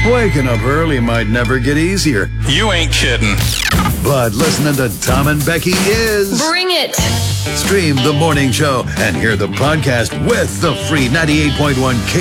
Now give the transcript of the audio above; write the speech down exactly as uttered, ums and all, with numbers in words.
Waking up early might never get easier. You ain't kidding. But listening to Tom and Becky is... Bring it! Stream the morning show and hear the podcast with the free ninety-eight point one K